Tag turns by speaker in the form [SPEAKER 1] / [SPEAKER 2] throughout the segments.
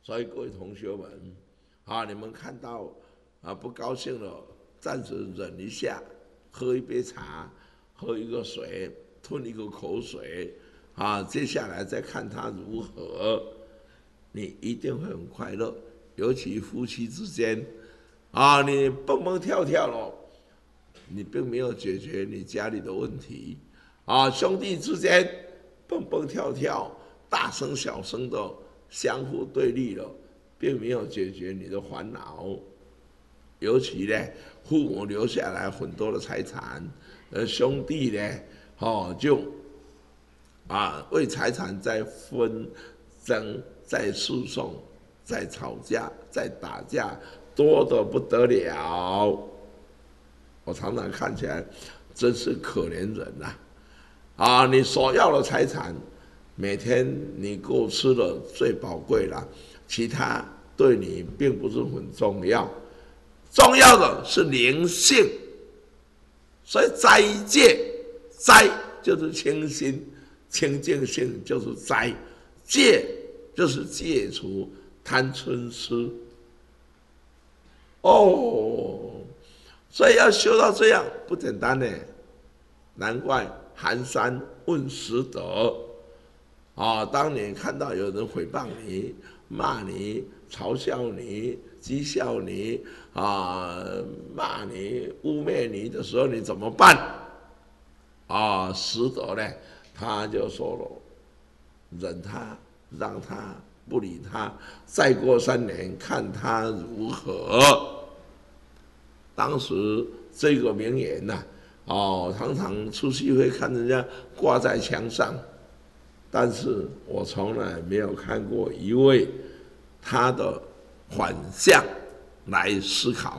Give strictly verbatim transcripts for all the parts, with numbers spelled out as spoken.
[SPEAKER 1] 所以各位同学们，啊，你们看到啊不高兴了，暂时忍一下，喝一杯茶，喝一个水，吞一个口水，啊，接下来再看他如何，你一定会很快乐。尤其夫妻之间，啊，你蹦蹦跳跳了，你并没有解决你家里的问题，啊，兄弟之间蹦蹦跳跳，大声小声的相互对立了，并没有解决你的烦恼。尤其呢，父母留下来很多的财产，而兄弟呢，哦，就啊为财产在纷争、在诉讼、在吵架、在打架，多得不得了。我常常看起来真是可怜人呐、啊！啊，你所要的财产，每天你够吃的最宝贵了，其他对你并不是很重要。重要的是灵性，所以斋戒，斋就是清心，清净性就是斋，戒就是戒除贪嗔痴。哦，所以要修到这样不简单呢，难怪寒山问拾得。啊，当你看到有人诽谤你、骂你、嘲笑你、讥笑你啊、骂你、污蔑你的时候，你怎么办？啊，拾得呢，他就说了，忍他，让他，不理他，再过三年看他如何。当时这个名言呐、啊，哦，常常出去会看人家挂在墙上。但是我从来没有看过一位他的反向来思考，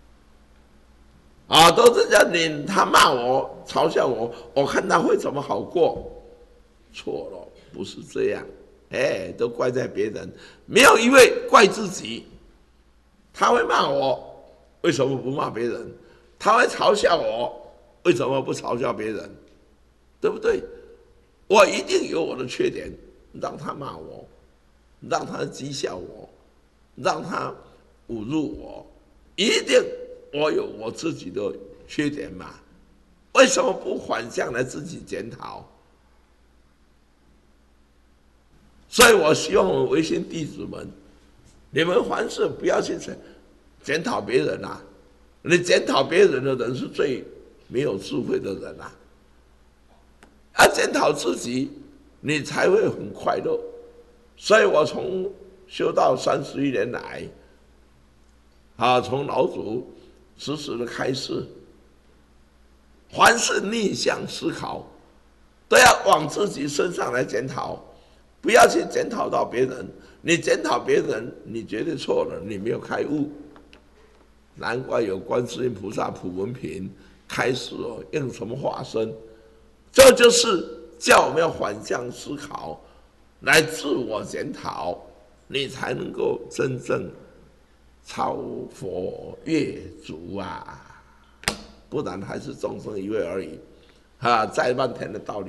[SPEAKER 1] 啊，都是这样，他骂我、嘲笑我，我看他会怎么好过？错了，不是这样，哎，都怪在别人，没有一位怪自己。他会骂我，为什么不骂别人？他会嘲笑我，为什么不嘲笑别人？对不对？我一定有我的缺点，让他骂我，让他讥笑我，让他侮辱我，一定我有我自己的缺点嘛？为什么不反向来自己检讨？所以我希望我们微信弟子们，你们凡事不要去检讨别人啊！你检讨别人的人是最没有智慧的人啊！要检讨自己，你才会很快乐。所以我从修道三十一年来，啊，从老祖时时的开示，凡是逆向思考，都要往自己身上来检讨，不要去检讨到别人。你检讨别人，你绝对错了，你没有开悟。难怪有观世音菩萨普文品开始哦，用什么化身？这就是叫我们要反向思考，来自我检讨，你才能够真正超佛越足啊！不然还是众生一位而已，啊，再半天的道理。